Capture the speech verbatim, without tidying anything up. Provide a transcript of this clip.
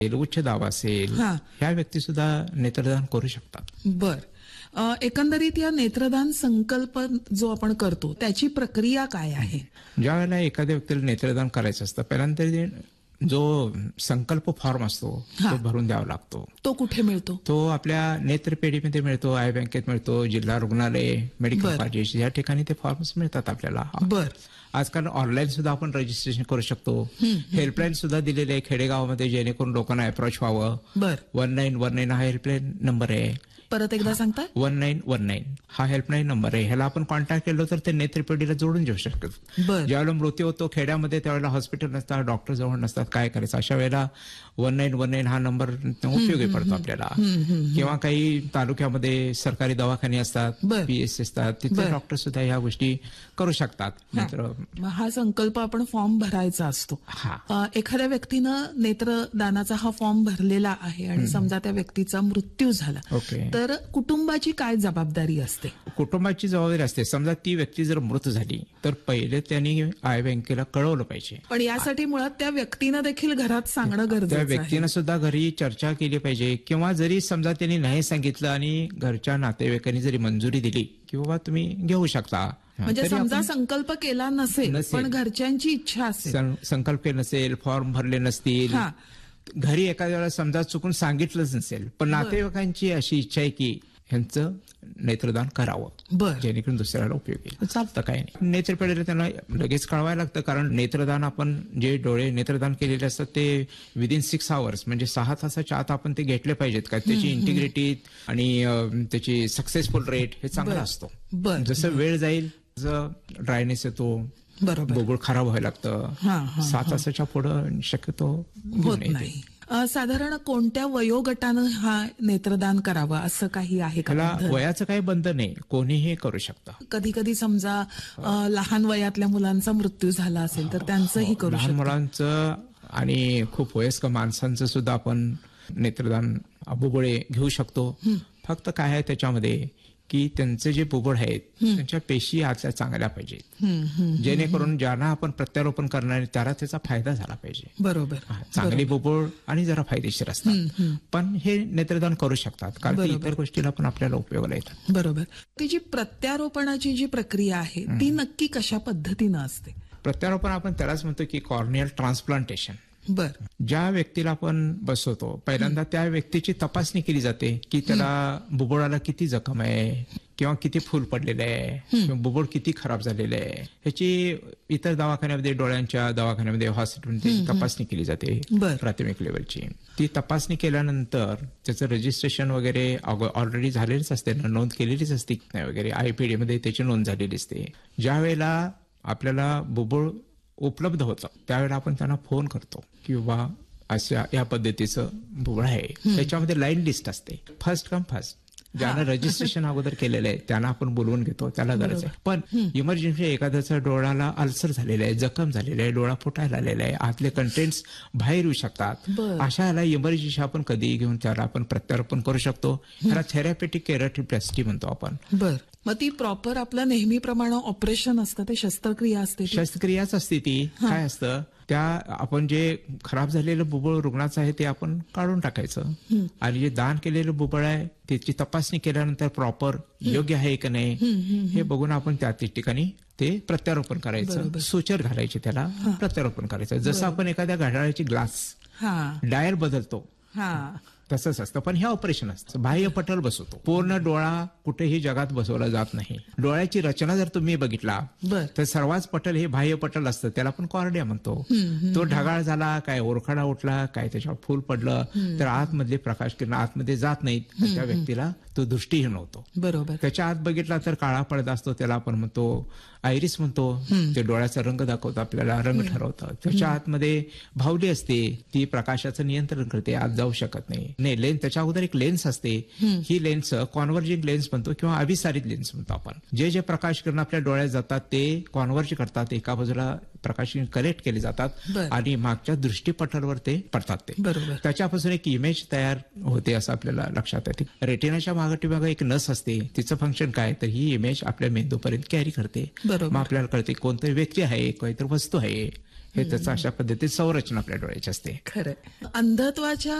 उच्च दाब असेल, हा. ह्या व्यक्ती सुद्धा नेत्रदान करू शकतात. बर. अ, एकंदरीत या नेत्रदान संकल्प जो आपण करतो त्याची प्रक्रिया काय आहे? ज्या वेळेला एखाद्या व्यक्तीला नेत्रदान करायचं असतं, पहिल्यांदा ते जो संकल्प फॉर्म असतो हा. तो भरून द्यावा लागतो. तो कुठे मिळतो? तो आपल्या नेत्रपेढीमध्ये मिळतो, आय बँकेत मिळतो, जिल्हा रुग्णालय, मेडिकल बर. कॉलेज या ठिकाणी ते फॉर्म्स मिळतात आपल्याला. बर. आजकाल ऑनलाईन सुद्धा आपण रजिस्ट्रेशन करू शकतो. हेल्पलाईन सुद्धा दिलेली आहे खेडेगावामध्ये, जेणेकरून लोकांना अप्रोच व्हावं. बर. वन नाईन वन नाईन हा हेल्पलाईन नंबर आहे. परत एकदा सांगता? वन नाईन वन नाईन हा हेल्पलाईन नंबर आहे. ह्याला आपण कॉन्टॅक्ट केलं तर ते नेत्रपेढीला जोडून घेऊ शकतात. बर. ज्यावेळेला मृत्यू होतो खेड्यामध्ये त्यावेळेला हॉस्पिटल नसतात, डॉक्टर जवळ नसतात, काय करायचं अशा वेळेला वन नाईन वन नाईन हा नंबर उपयोगी पडतो आपल्याला. किंवा काही तालुक्यामध्ये सरकारी दवाखाने असतात, बर. पीएस असतात, तिथे बर. डॉक्टर सुद्धा ह्या गोष्टी करू शकतात. नेत्र मग हा संकल्प आपण फॉर्म भरायचा असतो. हा. अ, एखाद्या व्यक्तीनं नेत्रदानाचा हा फॉर्म भरलेला आहे आणि समजा त्या व्यक्तीचा मृत्यू झाला, ओके. तर कुटुंबाची काय जबाबदारी असते? कुटुंबाची जबाबदारी असते. समजा ती व्यक्ती जर मृत झाली तर पहिले त्यांनी आय बँकेला कळवलं पाहिजे. पण यासाठी मुळात त्या व्यक्तीनं देखील घरात सांगणं त्या गरजेचं आहे. व्यक्तीनं सुद्धा घरी चर्चा केली पाहिजे. किंवा जरी समजा त्यांनी नाही सांगितलं आणि घरच्या नातेवाईकांनी जरी मंजुरी दिली की बाबा तुम्ही घेऊ शकता, म्हणजे तरी समजा आपण संकल्प केला नसेल नसेल. पण घरच्यांची इच्छा असेल, सं- संकल्प केले नसेल, फॉर्म भरले नसतील, हा. घरी एखाद्या वेळेला समजा चुकून सांगितलंच नसेल, पण नातेवाईकांची अशी इच्छा आहे की ह्यांचं नेत्रदान करावं, बर. जेणेकरून दुसऱ्याला उपयोगी येईल, चालतं काही नाही. नेत्रपेढीला त्यांना लगेच कळवायला लागतं, कारण नेत्रदान आपण जे डोळे नेत्रदान केलेले असतात ते विदिन सिक्स आवर्स म्हणजे सहा तासाच्या आत आपण ते घेतले पाहिजेत का, त्याची इंटिग्रिटी आणि अं, त्याची सक्सेसफुल रेट हे चांगला असतो. बर. जसं वेळ जाईल जसं ड्रायनेस येतो, बरोबर. बुबुळ खराब व्हायला लागतं, हा, हा, सात तासाच्या पुढं शक्यतो घेऊन होत येते. नाही. अ, साधारण कोणत्या वयोगटानं हा नेत्रदान करावं असं काही आहे का? त्याला बंधन? वयाचं काही बंधन नाही, कोणीही करू शकतं. कधी कधी समजा अ, लहान वयातल्या मुलांचा मृत्यू झाला असेल तर त्यांचंही करू लहान शकतो. मुलांचं आणि खूप वयस्कर माणसांचं सुद्धा आपण नेत्रदान बुबुळे घेऊ शकतो. फक्त काय आहे त्याच्यामध्ये की त्यांचे जे बुबुळ आहेत त्यांच्या पेशी आतल्या चांगल्या पाहिजेत, हम्म, हम्म. जेणेकरून ज्यांना आपण प्रत्यारोपण करणार आहे त्याला त्याचा फायदा झाला पाहिजे. बरोबर. हा, चांगली बुबुळ आणि जरा फायदेशीर असतात, पण हे नेत्रदान करू शकतात कारण की बरोबर. इतर गोष्टीला पण आपल्याला उपयोगाला येतात. बरोबर. ती जी प्रत्यारोपणाची जी प्रक्रिया आहे ती नक्की कशा पद्धतीनं असते? प्रत्यारोपण आपण त्यालाच म्हणतो की कॉर्नियल ट्रान्सप्लांटेशन. बर. ज्या व्यक्तीला आपण बसवतो पहिल्यांदा त्या व्यक्तीची तपासणी केली जाते की त्याला बुबुळाला किती जखम आहे किंवा किती फूल पडलेलं आहे किंवा बुबुळ किती खराब झालेलं आहे, ह्याची इतर दवाखान्यामध्ये, डोळ्यांच्या दवाखान्यामध्ये, हॉस्पिटलमध्ये तपासणी केली जाते बर. प्राथमिक लेवलची. ती तपासणी केल्यानंतर त्याचं रजिस्ट्रेशन वगैरे ऑलरेडी झालेलीच असते, नोंद केलेलीच असते वगैरे, आयपीडी मध्ये त्याची नोंद झालेली असते. ज्या वेळेला आपल्याला बुबुळ उपलब्ध होतं त्यावेळेला आपण त्यांना फोन करतो की बाबा अशा या पद्धतीचं बुबुळ आहे. त्याच्यामध्ये लाईन लिस्ट असते, फर्स्ट कम फर्स्ट. ज्यानं रजिस्ट्रेशन अगोदर केलेलं आहे त्यांना आपण बोलवून घेतो, त्याला गरज आहे. पण इमर्जन्सी एखाद्याचा डोळ्याला अल्सर झालेला आहे, जखम झालेला आहे, डोळा फुटायला आलेला आहे, आतले कंटेंट्स बाहेर येऊ शकतात, अशा याला इमर्जन्सी आपण कधीही घेऊन त्याला आपण प्रत्यारोपण करू शकतो. त्याला थेरॅपेटिक केराटिप्लास्टी म्हणतो आपण. बर. मग ती प्रॉपर आपलं नेहमीप्रमाणे ऑपरेशन असतं, ते शस्त्रक्रिया असते ती? शस्त्रक्रियाच असते ती. काय असतं त्या आपण जे खराब झालेलं बुबुळ रुग्णाचं आहे ते आपण काढून टाकायचं आणि जे दान केलेलं बुबुळ आहे त्याची तपासणी केल्यानंतर प्रॉपर योग्य आहे की नाही हे बघून आपण त्या ठिकाणी ते प्रत्यारोपण करायचं, सुचर घालायचे, त्याला प्रत्यारोपण करायचं. जसं आपण एखाद्या घड्याळाची ग्लास डायल बदलतो तसंच असतं, पण हे ऑपरेशन असतं. बाह्य पटल बसवतो, पूर्ण डोळा कुठेही जगात बसवला जात नाही. डोळ्याची रचना जर तुम्ही बघितला तर सर्वात पटल हे बाह्य पटल असतं, त्याला आपण कॉर्निया म्हणतो. तो ढगाळ झाला, काय ओरखडा उठला, काय त्याच्यावर फूल पडलं तर आतमधले प्रकाश किरण आतमध्ये जात नाहीत, त्या व्यक्तीला तो दृष्टीहीन होतो. बरोबर. त्याच्या आत बघितला तर काळा पडदा असतो, त्याला आपण म्हणतो आयरिस म्हणतो. ते डोळ्याचा रंग दाखवतं, आपल्याला रंग ठरवतं. त्याच्या आतमध्ये भावली असते, ती प्रकाशाचं नियंत्रण करते, आत जाऊ शकत नाही. नाही लेन्स, त्याच्या अगोदर एक लेन्स असते, ही लेन्स कॉन्व्हर्जिंग लेन्स म्हणतो किंवा अभिसारित लेन्स म्हणतो आपण. जे जे प्रकाश किरण आपल्या डोळ्यात जातात ते कॉन्व्हर्ज करतात, एका बाजूला प्रकाश कलेक्ट केले जातात आणि मागच्या दृष्टीपटलवर ते पडतात. ते त्याच्यापासून एक इमेज तयार होते असं आपल्याला लक्षात येते. रेटिनाच्या मागं एक नस असते, तिचं फंक्शन काय तर ही इमेज आपल्या मेंदूपर्यंत कॅरी करते. मग आपल्याला कळते कोणती व्यक्ती आहे, काहीतरी वस्तू आहे, हे त्याचं अशा पद्धतीत संरचना आपल्या डोळ्याची असते. खरंय. अंधत्वाच्या